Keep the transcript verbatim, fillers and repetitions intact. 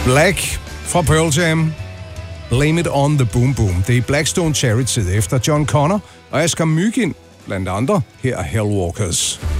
Black fra Pearl Jam. Blame It On The Boom Boom. Det er Blackstone Charity efter John Connor og Asger Mygind, blandt andre her Hellwalkers.